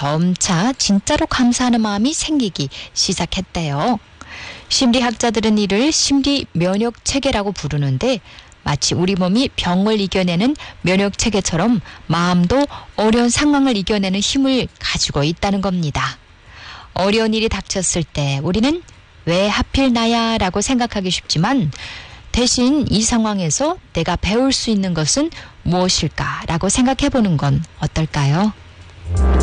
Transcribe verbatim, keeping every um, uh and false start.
점차 진짜로 감사하는 마음이 생기기 시작했대요. 심리학자들은 이를 심리 면역 체계라고 부르는데 마치 우리 몸이 병을 이겨내는 면역 체계처럼 마음도 어려운 상황을 이겨내는 힘을 가지고 있다는 겁니다. 어려운 일이 닥쳤을 때 우리는 왜 하필 나야 라고 생각하기 쉽지만 대신 이 상황에서 내가 배울 수 있는 것은 무엇일까 라고 생각해 보는 건 어떨까요?